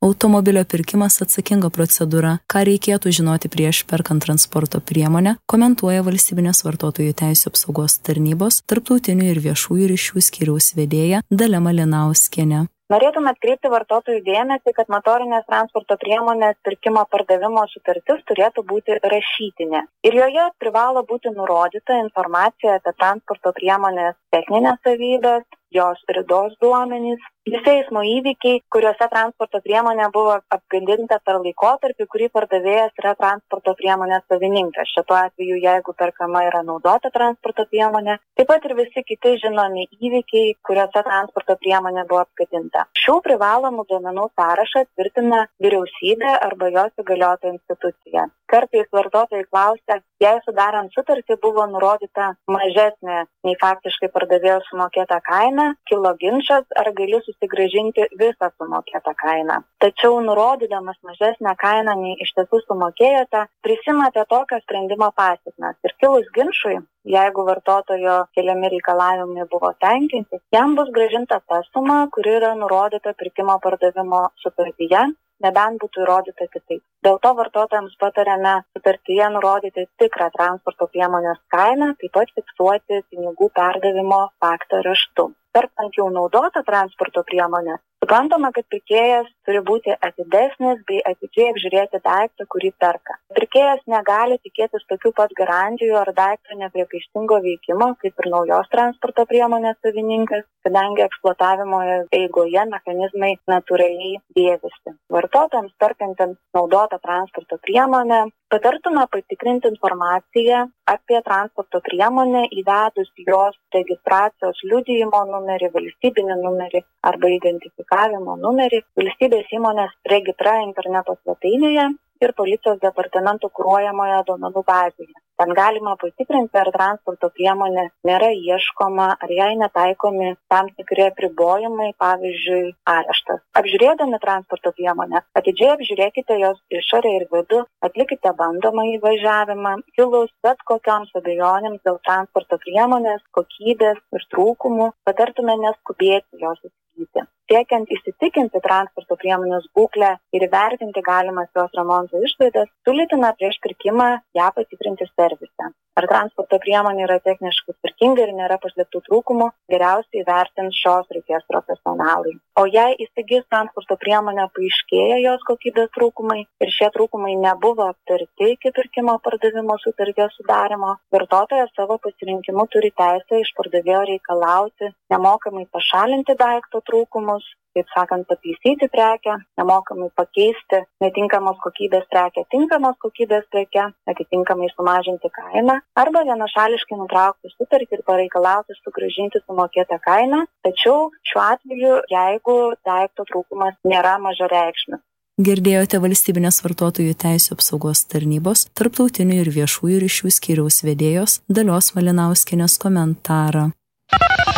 Automobilio pirkimas atsakinga procedūra. Ką reikėtų žinoti prieš perkant transporto priemonę, komentuoja Valstybinės vartotojų teisių apsaugos tarnybos tarptautinių ir viešųjų ryšių skyriaus vedėja Dalia Malinauskienė. Norėtume atkreipti vartotojų dėmesį, kad motorinės transporto priemonės pirkimo pardavimo sutartis turėtų būti rašytinė. Ir joje privalo būti nurodyta informacija apie transporto priemonės techninės savybės, jos ridos duomenys, visi eismo įvykiai, kuriuose transporto priemonė buvo apgadinta per laikotarpį, kurį pardavėjas yra transporto priemonės savininkas. Šituo atveju, jeigu perkama yra naudota transporto priemonė, taip pat ir visi kiti žinomi įvykiai, kuriuose transporto priemonė buvo apgadinta. Šių privalomų duomenų sąrašą tvirtina vyriausybė arba jos įgaliota institucija. Kartais vartotojai klausia, jei sudarant sutartį buvo nurodyta mažesnė nei faktiškai pardavėjo sumokėta kaina, kilo ginčas, ar gali susigrąžinti visą sumokėtą kainą. Tačiau nurodydamas mažesnę kainą nei iš tiesų sumokėjote, prisimate tokio sprendimo pasekmes. Ir kilus ginčui, jeigu vartotojo keliami reikalavimai buvo tenkinti, jam bus grąžinta ta suma, kuri yra nurodyta pirkimo pardavimo sutartyje, nebent būtų įrodyta kitaip. Dėl to vartotojams patariame sutartyje nurodyti tikrą transporto priemonės kainą, taip pat fiksuoti pinigų perdavimo faktą raštu. Perkant jau naudotą transporto priemonę, suprantama, kad pirkėjas turi būti atidesnis bei atidžiai apžiūrėti daiktą, kurį perka. Pirkėjas negali tikėtis tokių pat garantijų ar daikto nepriekaištingo veikimo, kaip ir naujos transporto priemonės savininkas, kadangi eksploatavimo eigoje mechanizmai natūraliai dėvisi. Vartotojams perkantiems naudotą transporto priemonę patartume patikrinti informaciją apie transporto priemonę įvedus jos registracijos liudijimo numerį, valstybinį numerį arba identifikavimo numerį valstybės įmonės Regitra interneto svetainėje ir policijos departamento kuruojamoje duomenų bazėje. Ten galima patikrinti, ar transporto priemonė nėra ieškoma, ar jai netaikomi tam tikri apribojimai, pavyzdžiui, areštas. Apžiūrėdami transporto priemonę, atidžiai apžiūrėkite jos išorę ir vidų, atlikite bandomąjį važiavimą, kilus bet kokioms abejonėms dėl transporto priemonės, kokybės ir trūkumų, patartume neskubėti jos įsigyti. Siekiant įsitikinti transporto priemonės būklę ir įvertinti galimas jos remonto išlaidas, siūlytina prieš pirkimą ją patikrinti servise. Ar transporto priemonė yra techniškai tvarkinga ir nėra paslėptų trūkumų, geriausiai įvertins šios srities profesionalai. O jei įsigys transporto priemonę paaiškėja jos kokybės trūkumai ir šie trūkumai nebuvo aptarti iki pirkimo pardavimo sutarties sudarimo, vartotojas savo pasirinkimu turi teisę iš pardavėjo reikalauti nemokamai pašalinti daikto trūkumus, taip sakant, pataisyti prekę, nemokamai pakeisti netinkamos kokybės prekę tinkamos kokybės preke, atitinkamai sumažinti kainą, arba vienašališkai nutraukti sutartį ir pareikalauti sugrąžinti sumokėtą kainą, tačiau šiuo atveju, jeigu daikto trūkumas nėra mažareikšmis. Girdėjote Valstybinės vartotojų teisių apsaugos tarnybos tarptautinių ir viešųjų ryšių skyriaus vedėjos Dalios Malinauskienės komentarą.